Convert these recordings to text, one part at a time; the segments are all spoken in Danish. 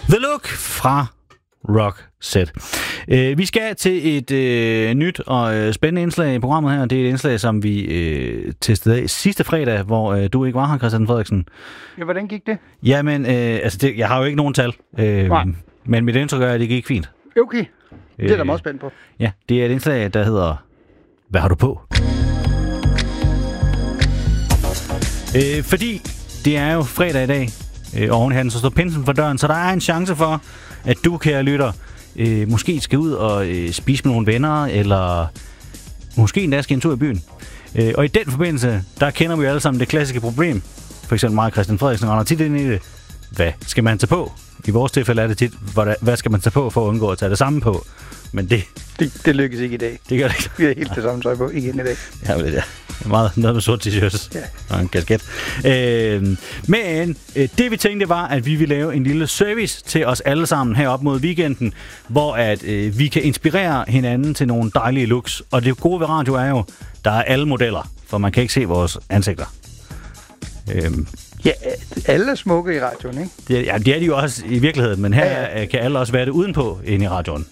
The Look fra Roxette. Vi skal til et nyt og spændende indslag i programmet her. Det er et indslag, som vi testede af sidste fredag, hvor du ikke var her, Christian Frederiksen. Ja, hvordan gik det? Jamen, jeg har jo ikke nogen tal. Men mit indtryk er, at det gik fint. Okay, det er da meget spændt på. Ja, det er et indslag, der hedder Hvad har du på? Fordi det er jo fredag i dag, og oven i hatten så står pinsen for døren, så der er en chance for, at du, kære lytter, måske skal ud og spise med nogle venner, eller måske endda skal en tur i byen. Og i den forbindelse, der kender vi jo alle sammen det klassiske problem. For eksempel mig og Christian Frederiksen render tit ind i det. Hvad skal man tage på? I vores tilfælde er det tit, hvad skal man tage på for at undgå at tage det samme på? Men det lykkes ikke i dag. Det gør det ikke. Vi har helt det samme tøj på igen i dag. Ja, det er meget noget med sort t-shirts og en kasket. Men det vi tænkte var, at vi ville lave en lille service til os alle sammen her op mod weekenden, hvor at vi kan inspirere hinanden til nogle dejlige looks. Og det gode ved radio er jo, der er alle modeller, for man kan ikke se vores ansigter. Ja, alle er smukke i radioen, ikke? Det er de jo også i virkeligheden, men her kan alle også være det udenpå inde i radioen.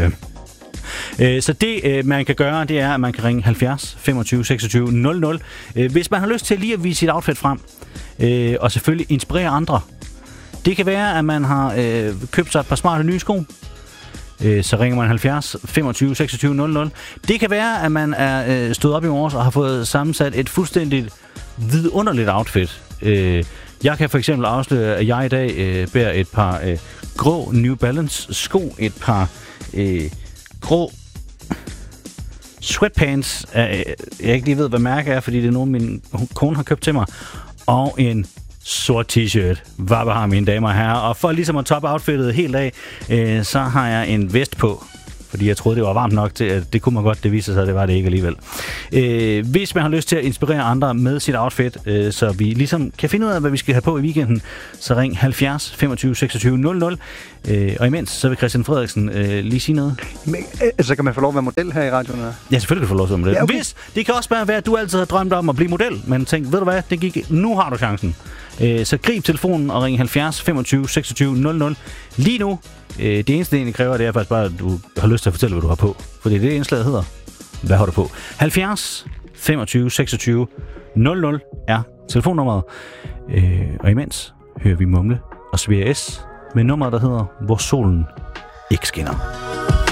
Så det, man kan gøre, det er, at man kan ringe 70 25 26 00, hvis man har lyst til lige at vise sit outfit frem, og selvfølgelig inspirere andre. Det kan være, at man har købt sig et par smarte nye sko, så ringer man 70 25 26 00. Det kan være, at man er stået op i morges og har fået sammensat et fuldstændigt vidunderligt outfit. Jeg kan for eksempel afsløre, at jeg i dag bærer et par grå New Balance sko, et par grå sweatpants, jeg ikke lige ved, hvad mærke er, fordi det er nogen, min kone har købt til mig, og en sort t-shirt. Hvad har mine damer og herrer? Og for ligesom at toppe outfittet helt af, så har jeg en vest på, fordi jeg troede, det var varmt nok til, at det kunne man godt, det viser sig, at det var det ikke alligevel. Hvis man har lyst til at inspirere andre med sit outfit, så vi ligesom kan finde ud af, hvad vi skal have på i weekenden, så ring 70 25 26 00. Og imens, så vil Christian Frederiksen lige sige noget. Men, så kan man få lov at være model her i radioen? Eller? Ja, selvfølgelig kan du få lov at være model. Ja, okay. Det kan også bare være, at du altid har drømt om at blive model, men tænk, ved du hvad, det gik. Nu har du chancen. Så grib telefonen og ring 70 25 26 00. Lige nu, det eneste, det egentlig kræver, det er faktisk bare, at du har lyst til at fortælle, hvad du har på. Fordi det indslaget hedder, hvad har du på? 70 25 26 00 er telefonnummeret. Og imens hører vi Mumle og Svea S med nummeret, der hedder Hvor solen ikke skinner.